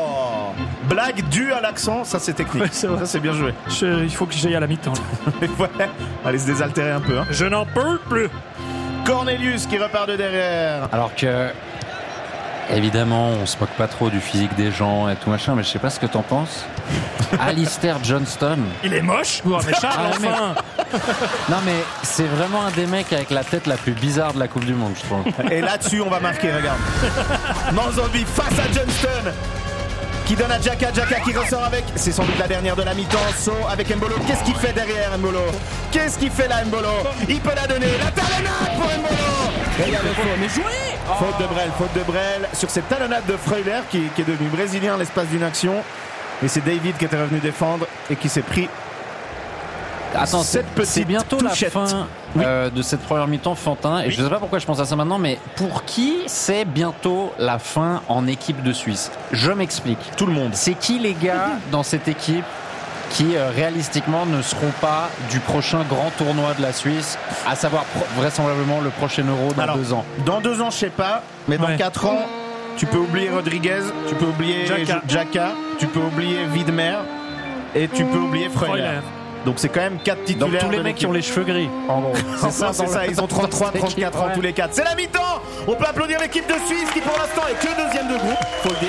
blague due à l'accent, ça c'est technique. Ouais, ça c'est bien joué. Il faut que j'aille à la mi-temps. Ouais, allez se désaltérer un peu. Hein. Je n'en peux plus. Cornelius qui repart de derrière. Alors que évidemment, on se moque pas trop du physique des gens et tout machin, mais je sais pas ce que t'en penses. Alistair Johnston. Il est moche. Mais Charles, enfin. Non mais c'est vraiment un des mecs avec la tête la plus bizarre de la Coupe du Monde, je trouve. Et là-dessus, on va marquer, regarde. Manzambi face à Johnston qui donne à Xhaka, Xhaka qui ressort avec. C'est sans doute la dernière de la mi-temps. So avec Mbolo. Qu'est-ce qu'il fait derrière Mbolo? Qu'est-ce qu'il fait là Mbolo? Il peut la donner. La talonnade pour Mbolo. Et il y a le faute. Mais jouez. Faute de Brel sur cette talonnade de Freuler qui est devenu brésilien à l'espace d'une action. Et c'est David qui était revenu défendre et qui s'est pris. Attends, c'est bientôt touchette. La fin de cette première mi-temps, Fantin. Et je sais pas pourquoi je pense à ça maintenant, mais pour qui c'est bientôt la fin en équipe de Suisse? Je m'explique. Tout le monde. C'est qui les gars dans cette équipe qui réalistiquement ne seront pas du prochain grand tournoi de la Suisse, à savoir vraisemblablement le prochain Euro dans 2 ans? Dans 2 ans, je sais pas, mais dans 4 ans, tu peux oublier Rodriguez, tu peux oublier Xhaka, tu peux oublier Widmer et tu peux oublier Freuler. Donc c'est quand même 4 titulaires. Donc tous les mecs qui ont les cheveux gris, en gros. C'est ça, ils ont 33, 34 ans tous les 4. C'est la mi-temps. On peut applaudir l'équipe de Suisse qui pour l'instant est que 2e de groupe, faut le dire.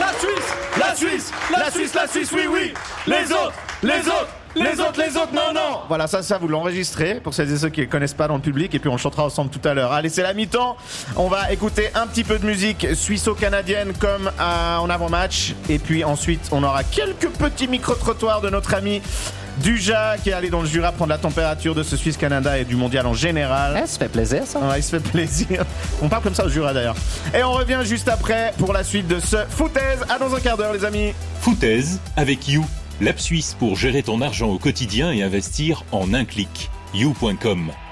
La Suisse, oui. Les autres, non. Voilà, ça vous l'enregistrez pour celles et ceux qui ne connaissent pas dans le public et puis on chantera ensemble tout à l'heure. Allez, c'est la mi-temps. On va écouter un petit peu de musique suisse-canadienne comme en avant-match et puis ensuite on aura quelques petits micro-trottoirs de notre ami Duja qui est allé dans le Jura prendre la température de ce Suisse-Canada et du mondial en général. Ça fait plaisir, ça. Ouais, il se fait plaisir. On parle comme ça au Jura d'ailleurs. Et on revient juste après pour la suite de ce Foutaise. À dans un quart d'heure, les amis. Foutaise avec You, l'app suisse pour gérer ton argent au quotidien et investir en un clic. You.com.